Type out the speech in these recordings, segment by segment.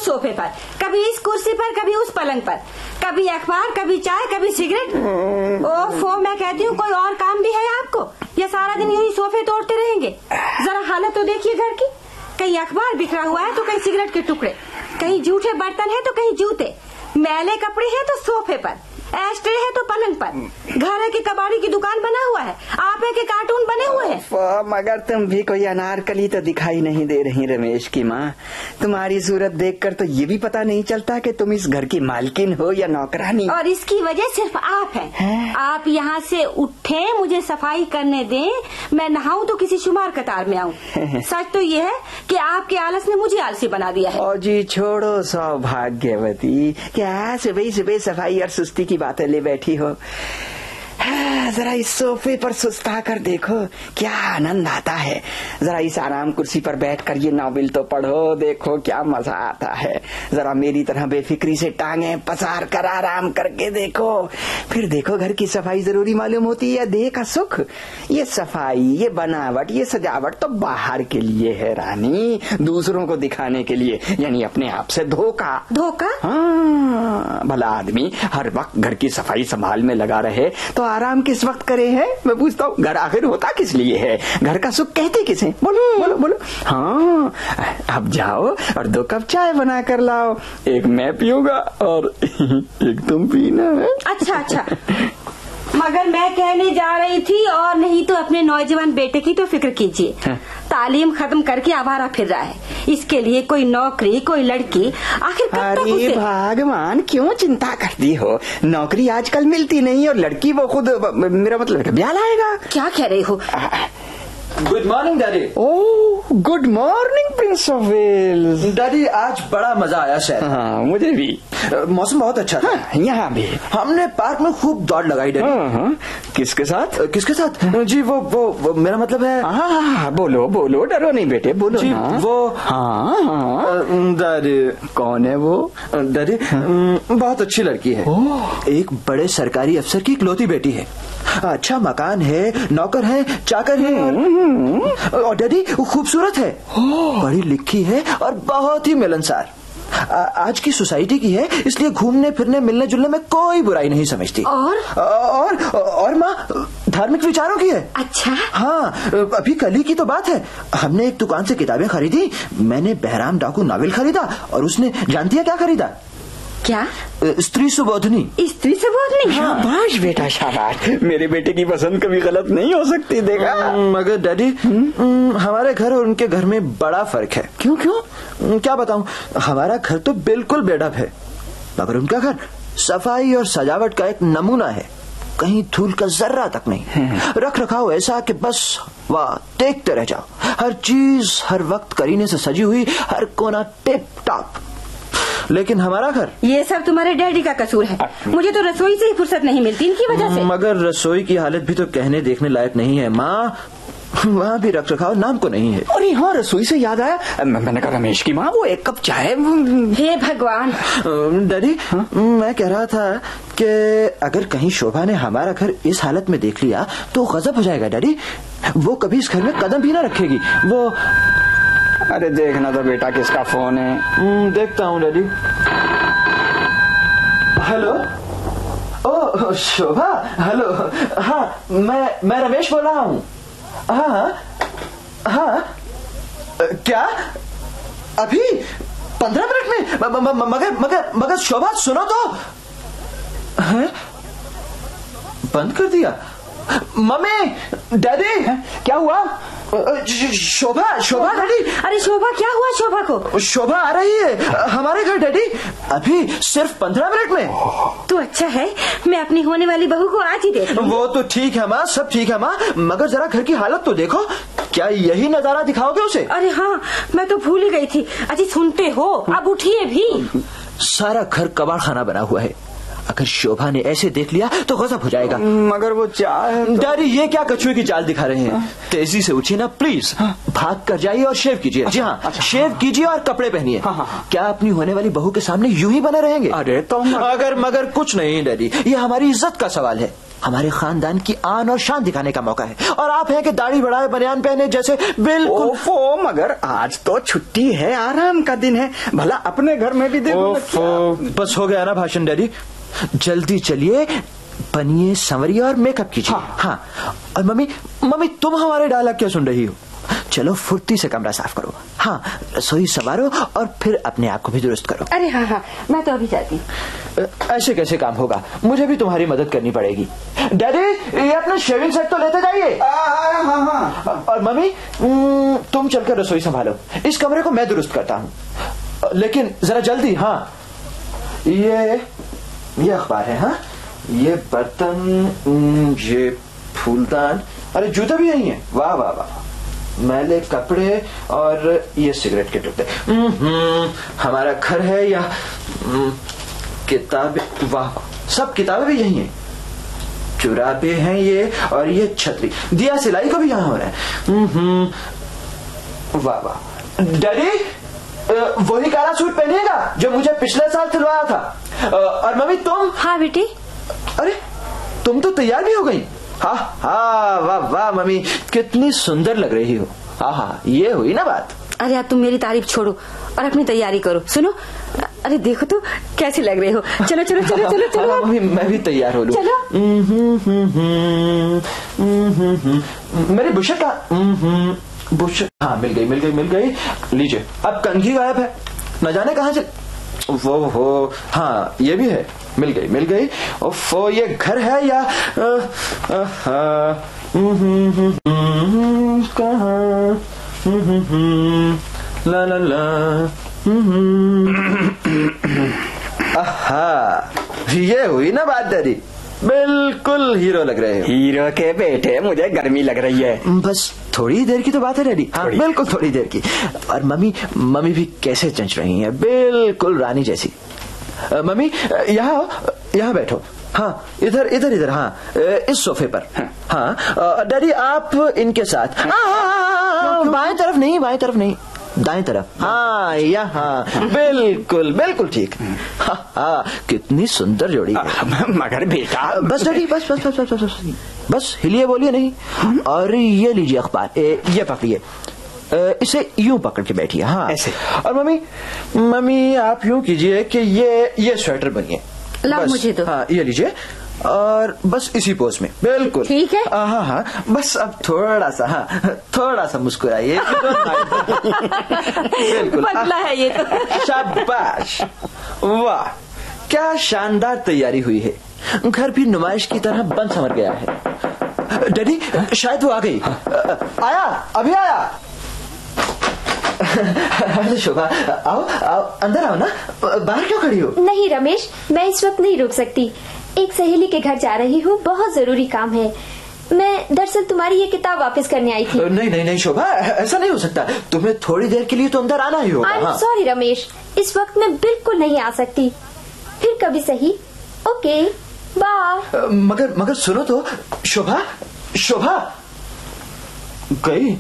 उस सोफे पर, कभी इस कुर्सी पर, कभी उस पलंग पर, कभी अखबार, कभी चाय, कभी सिगरेट। ओफो, मैं कहती हूँ कोई और काम भी है आपको या सारा दिन यही सोफे तोड़ते रहेंगे? जरा हालत तो देखिए घर की, कहीं अखबार बिखरा हुआ है तो कहीं सिगरेट के टुकड़े, कहीं जूठे बर्तन है तो कहीं जूते, मैले कपड़े हैं तो सोफे पर, एस्ट्रे है तो पलंग पर, घर है कि कबाड़ी की दुकान बना हुआ है, आप है कि कार्टून बने हुए हैं। मगर तुम भी कोई अनारकली तो दिखाई नहीं दे रही रमेश की माँ। तुम्हारी सूरत देखकर तो ये भी पता नहीं चलता कि तुम इस घर की मालकिन हो या नौकरानी। और इसकी वजह सिर्फ आप हैं। आप यहाँ से उठे, मुझे सफाई करने दें, मैं नहाऊं तो किसी शुमार कतार में आऊं। सच तो ये है कि आपके आलस ने मुझे आलसी बना दिया है। ओ जी छोड़ो सौभाग्यवती, क्या सुबह सुबह सफाई और सुस्ती की बातें ले बैठी हो। जरा इस सोफे पर सुस्ता कर देखो, क्या आनंद आता है। जरा इस आराम कुर्सी पर बैठकर ये नॉवेल तो पढ़ो, देखो क्या मजा आता है। जरा मेरी तरह बेफिक्री से टांगे पसार कर आराम करके देखो, फिर देखो घर की सफाई जरूरी मालूम होती है या देह का सुख। ये सफाई, ये बनावट, ये सजावट तो बाहर के लिए है रानी, दूसरों को दिखाने के लिए, यानी अपने आप से धोखा। धोखा? हाँ, भला आदमी हर वक्त घर की सफाई संभाल में लगा रहे तो आराम किस वक्त करे है? मैं पूछता हूँ, घर आखिर होता किस लिए है? घर का सुख कहते किसे? बोलो बोलो बोलो। हाँ, अब जाओ और 2 कप चाय बना कर लाओ, एक मैं पीऊंगा और एक तुम पीना है। अच्छा अच्छा, मगर मैं कहने जा रही थी, और नहीं तो अपने नौजवान बेटे की तो फिक्र कीजिए। हाँ। तालीम खत्म करके आवारा फिर रहा है, इसके लिए कोई नौकरी, कोई लड़की, आखिर कब तक उसे... भगवान, क्यों चिंता करती हो? नौकरी आजकल मिलती नहीं और लड़की वो खुद, मेरा मतलब ब्याह लाएगा। क्या कह रही हो? Good morning daddy. Oh, good morning Prince of Wales. Daddy आज बड़ा मजा आया शहर। हाँ, मुझे भी। मौसम बहुत अच्छा था। हाँ, यहाँ भी। हमने पार्क में खूब दौड़ लगाई डैडी। हाँ, किसके साथ? किसके साथ? जी वो मेरा मतलब है। हाँ, बोलो बोलो, डरो नहीं बेटे, बोलो जी, ना। वो। हाँ डैडी। कौन है वो? डैडी बहुत अच्छी लड़की है, एक बड़े सरकारी अफसर की इकलौती बेटी है, अच्छा मकान है, नौकर है, चाकर है, और डैडी खूबसूरत है, पढ़ी लिखी है और बहुत ही मिलनसार। आज की सोसाइटी की है, इसलिए घूमने फिरने मिलने जुलने में कोई बुराई नहीं समझती। और माँ धार्मिक विचारों की है। अच्छा। हाँ, अभी कल ही की तो बात है, हमने एक दुकान से किताबें खरीदी, मैंने बहराम डाकू नॉवेल खरीदा और उसने जानती है क्या खरीदा? क्या? स्त्री सुबोधनी। स्त्री सुबोधनी? शाबाश बेटा शाबाश, मेरे बेटे की पसंद कभी गलत नहीं हो सकती, देखा। मगर डैडी हमारे घर और उनके घर में बड़ा फर्क है। क्यों क्यों? क्या बताऊं, हमारा घर तो बिल्कुल बेढप है, मगर उनका घर सफाई और सजावट का एक नमूना है, कहीं धूल का जर्रा तक नहीं, रख रखाव ऐसा कि बस वाह देखते रह जाओ, हर चीज हर वक्त करीने से सजी हुई, हर कोना टिप टॉप। लेकिन हमारा घर, ये सब तुम्हारे डैडी का कसूर है, मुझे तो रसोई से ही फुर्सत नहीं मिलती इनकी वजह से। मगर रसोई की हालत भी तो कहने देखने लायक नहीं है माँ, वहाँ भी रख रखाव नाम को नहीं है। अरे हाँ, रसोई से याद आया, मैंने कहा रमेश की माँ वो 1 कप चाय। हे भगवान। डैडी मैं कह रहा था कि अगर कहीं शोभा ने हमारा घर इस हालत में देख लिया तो गजब हो जाएगा डैडी, वो कभी इस घर में कदम भी ना रखेगी। वो अरे देखना तो बेटा किसका फोन है। देखता हूँ डैडी। हेलो। ओ शोभा, हेलो। हाँ, मैं रमेश बोल रहा हूँ। हाँ हाँ, क्या अभी 15 मिनट में? मगर शोभा सुनो तो। है? बंद कर दिया? मम्मी, डैडी, क्या हुआ? शोभा डैडी। अरे शोभा, क्या हुआ शोभा को? शोभा आ रही है हमारे घर डैडी, अभी सिर्फ 15 मिनट में। तो अच्छा है, मैं अपनी होने वाली बहू को आज ही देखती हूँ। वो तो ठीक है माँ, सब ठीक है माँ, मगर जरा घर की हालत तो देखो, क्या यही नजारा दिखाओगे उसे? अरे हाँ, मैं तो भूल ही गई थी। अजी सुनते हो, अब उठिए भी। सारा घर कबाड़ खाना बना हुआ है, अगर शोभा ने ऐसे देख लिया तो गजब हो जाएगा। मगर वो चाय तो... डैडी ये क्या कछुए की चाल दिखा रहे हैं? तेजी से उठिए ना प्लीज, भाग कर जाइए और शेव कीजिए। जी हाँ, शेव कीजिए और कपड़े पहनिए। क्या अपनी होने वाली बहू के सामने यूं ही बने रहेंगे? अरे तो अगर मगर कुछ नहीं डैडी, ये हमारी इज्जत का सवाल है। हमारे खानदान की आन और शान दिखाने का मौका है, और आप हैं कि दाढ़ी बढ़ाए बनियान पहने जैसे बिल्कुल। ओफो, मगर आज तो छुट्टी है, आराम का दिन है, भला अपने घर में भी देखो। बस हो गया ना भाषण डैडी, जल्दी चलिए, बनिए संवरिए और मेकअप कीजिए। हाँ, और मम्मी तुम हमारे डायलॉग क्या सुन रही हो? चलो फुर्ती से कमरा साफ करो, हाँ रसोई संवारो और फिर अपने आप को भी दुरुस्त करो। अरे हाँ, मैं तो अभी जाती हूँ। ऐसे कैसे काम होगा, मुझे भी तुम्हारी मदद करनी पड़ेगी। डैडी ये अपना शेविंग सेट तो लेते जाइए। हाँ। और मम्मी तुम चलकर रसोई संभालो, इस कमरे को मैं दुरुस्त करता हूँ, लेकिन जरा जल्दी। हाँ, ये अखबार है, हाँ ये बर्तन, ये फूलदान, अरे जूते भी यही है। वाह वाह वाह, मैले कपड़े और ये सिगरेट के टुकड़े। हमारा घर है या किताबें, वाह सब किताबें भी यही हैं, चुराबे हैं ये, और ये छतरी, दिया सिलाई को भी यहाँ हो रहा है। वाह वाह। डैडी वही काला सूट पहनिएगा जो मुझे पिछले साल सिलवाया था। और मम्मी तुम? हाँ बेटी। अरे तुम तो तैयार भी हो गई। हाँ, वाह वाह मम्मी, कितनी सुंदर लग रही हो। हाँ, ये हुई ना बात। अरे अब तुम मेरी तारीफ छोड़ो और अपनी तैयारी करो। सुनो, अरे देखो तो कैसे लग रहे हो। चलो चलो चलो चलो चलो। मम्मी मैं भी तैयार हो लूं। चलो। मेरी बुशर्ट का बुशर्ट, हाँ मिल गई। लीजिए, अब कंघी गायब है, न जाने कहाँ से। वो हो, हाँ ये भी है, मिल गई। ओफो, ये घर है या कहाँ? ला ला ला। ये हुई ना बात डैडी, बिल्कुल हीरो लग रहे हो। हीरो के बेटे, मुझे गर्मी लग रही है। बस थोड़ी देर की तो बात है डैडी। हाँ बिल्कुल थोड़ी देर की। और मम्मी भी कैसे चंच रही हैं, बिल्कुल रानी जैसी। मम्मी यहाँ बैठो। हाँ इधर। हाँ इस सोफे पर। हाँ डैडी आप इनके साथ। बाएं तरफ नहीं, दाएं तरफ। हाँ यहाँ, बिल्कुल ठीक। हाँ कितनी सुंदर जोड़ी है। मगर बेटा बस डैडी, बस हिलिए बोलिए नहीं। और ये लीजिए अखबार, ये पकड़िए, इसे यूं पकड़ के बैठिए। हाँ ऐसे। और मम्मी आप यूं कीजिए कि ये स्वेटर बनिए। लाओ मुझे दो। हाँ ये लीजिए, और बस इसी पोज में, बिल्कुल ठीक है। हाँ बस अब थोड़ा सा मुस्कुराइए। बिल्कुल बदला है ये तो। शाबाश, वाह क्या शानदार तैयारी हुई है। घर भी नुमाइश की तरह बन संवर गया है। डैडी शायद वो आ गई। अभी आया। शोभा आओ, अंदर आओ ना, बाहर क्यों खड़ी हो? नहीं रमेश, मैं इस वक्त नहीं रुक सकती, एक सहेली के घर जा रही हूँ, बहुत जरूरी काम है। मैं दरअसल तुम्हारी ये किताब वापस करने आई थी। नहीं शोभा, ऐसा नहीं हो सकता, तुम्हें थोड़ी देर के लिए तो अंदर आना ही होगा। आई एम सॉरी रमेश, इस वक्त मैं बिल्कुल नहीं आ सकती, फिर कभी सही। Okay bye. मगर सुनो तो, शोभा गई।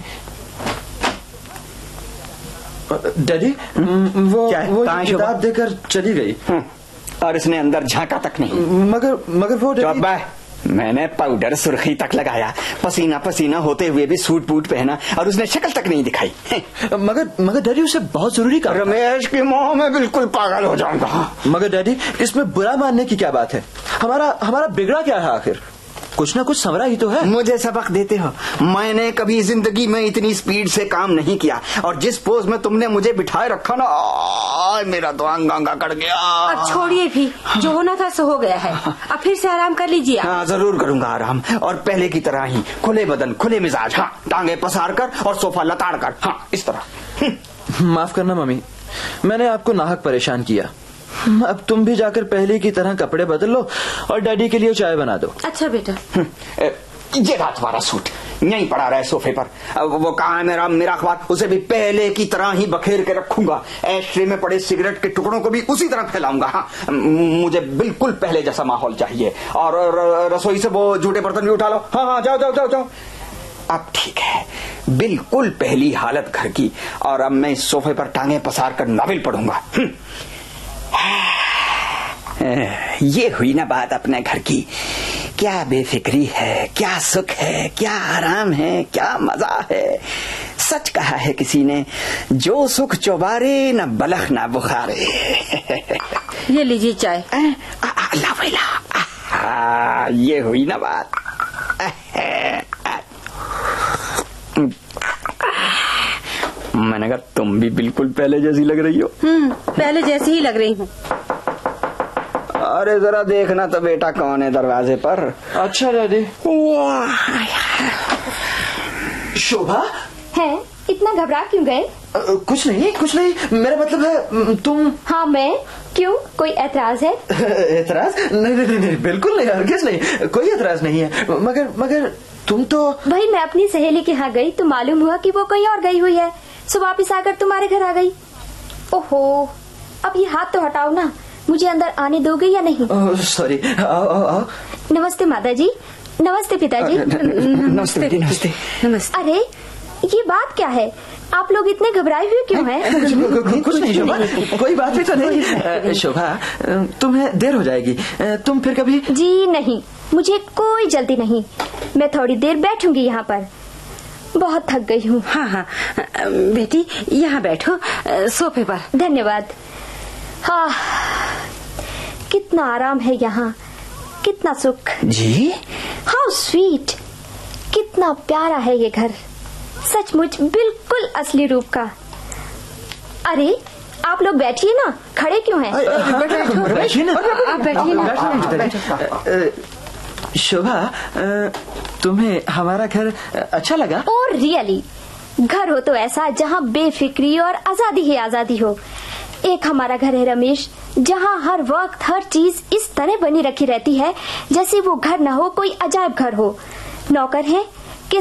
डैडी वो किताब देकर चली गई, और इसने अंदर झांका तक नहीं। मगर वो मैंने पाउडर सुर्खी तक लगाया, पसीना होते हुए भी सूट बूट पहना, और उसने शक्ल तक नहीं दिखाई। मगर डैडी उसे बहुत जरूरी काम। रमेश की मोह में बिल्कुल पागल हो जाऊंगा। मगर डैडी इसमें बुरा मानने की क्या बात है, हमारा बिगड़ा क्या है आखिर, कुछ ना कुछ संवरा ही तो है। मुझे सबक देते हो, मैंने कभी जिंदगी में इतनी स्पीड से काम नहीं किया, और जिस पोज में तुमने मुझे बिठाए रखा ना, मेरा तो अंग अकड़ गया। अब छोड़िए भी, जो होना था सो हो गया है, अब फिर से आराम कर लीजिए। हाँ जरूर करूंगा आराम, और पहले की तरह ही खुले बदन खुले मिजाज। हाँ टांगे पसार कर और सोफा लताड़ कर, हाँ इस तरह। माफ करना मम्मी, मैंने आपको नाहक परेशान किया। अब तुम भी जाकर पहले की तरह कपड़े बदल लो और डैडी के लिए चाय बना दो। अच्छा बेटा। ये रहा तुम्हारा सूट, यहीं पड़ा रहा है सोफे पर। वो कहाँ है मेरा अखबार, उसे भी पहले की तरह ही बखेर के रखूंगा। एशट्रे में पड़े सिगरेट के टुकड़ों को भी उसी तरह फैलाऊंगा। हाँ मुझे बिल्कुल पहले जैसा माहौल चाहिए। और रसोई से वो जूठे बर्तन भी उठा लो। हाँ जाओ। अब ठीक है, बिल्कुल पहली हालत घर की। और अब मैं इस सोफे पर टांगे पसार कर नॉवेल पढ़ूंगा। ये हुई ना बात अपने घर की। क्या बेफिक्री है, क्या सुख है, क्या आराम है, क्या मजा है। सच कहा है किसी ने, जो सुख चौबारे न बलख न बुखारे। ये लीजिए चाय। ये हुई ना बात। मैंने कहा तुम भी बिल्कुल पहले जैसी लग रही हो। पहले जैसी ही लग रही हूँ। अरे जरा देखना तो बेटा कौन है दरवाजे पर। अच्छा दादी। शोभा है, इतना घबरा क्यों गए? कुछ नहीं, मेरा मतलब है तुम। हाँ मैं, क्यों, कोई ऐतराज है? ऐतराज? नहीं, बिल्कुल नहीं, हरगिज़ नहीं, कोई ऐतराज नहीं है। मगर तुम तो। भाई मैं अपनी सहेली के यहाँ गई तो मालूम हुआ कि वो कहीं और गई हुई है, सो वापिस आकर तुम्हारे घर आ गई। ओहो, अब ये हाथ तो हटाओ ना, मुझे अंदर आने दोगे या नहीं? सॉरी, आओ। नमस्ते माता जी। नमस्ते पिताजी। नमस्ते बेटी, नमस्ते। नमस्ते। अरे ये बात क्या है, आप लोग इतने घबराए हुए क्यों हैं? कुछ नहीं शोभा, कोई बात भी तो नहीं। शोभा तुम्हें देर हो जाएगी, तुम फिर कभी। जी नहीं, मुझे कोई जल्दी नहीं, मैं थोड़ी देर बैठूंगी यहाँ पर, बहुत थक गई हूँ। हाँ बेटी यहाँ बैठो सोफे पर। धन्यवाद। हाँ, कितना आराम है यहाँ, कितना सुख। जी हाउ स्वीट, कितना प्यारा है ये घर, सचमुच बिल्कुल असली रूप का। अरे आप लोग बैठिए ना, खड़े क्यों हैं? बैठिए ना, आप बैठिए ना। शोभा तुम्हें हमारा घर अच्छा लगा? और रियली, घर हो तो ऐसा जहाँ बेफिक्री और आजादी ही आजादी हो। एक हमारा घर है रमेश, जहाँ हर वक्त हर चीज इस तरह बनी रखी रहती है जैसे वो घर न हो कोई अजायब घर हो। नौकर है,